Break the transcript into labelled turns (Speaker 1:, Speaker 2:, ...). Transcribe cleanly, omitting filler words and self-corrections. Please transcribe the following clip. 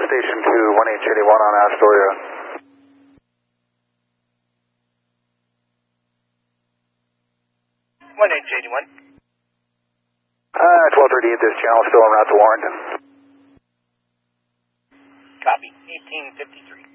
Speaker 1: Station 2, 1881 on Astoria.
Speaker 2: 1881.
Speaker 1: 1238, this channel still en route to Warrenton.
Speaker 2: Copy. 1853.